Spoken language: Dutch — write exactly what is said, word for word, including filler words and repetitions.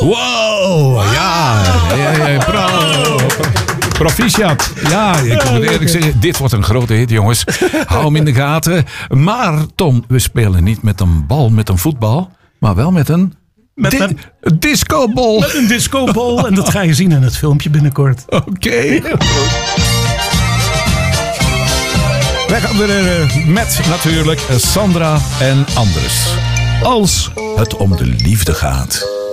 Wow, ja. ja, ja bravo. Proficiat. Ja, ik moet eerlijk zeggen, dit wordt een grote hit, jongens. Hou hem in de gaten. Maar Tom, we spelen niet met een bal, met een voetbal, maar wel met een... Met Di- een discobol. Met een discobol. En dat ga je zien in het filmpje binnenkort. Oké. Okay. Wij gaan weer uh, met natuurlijk Sandra en Anders. Als het om de liefde gaat.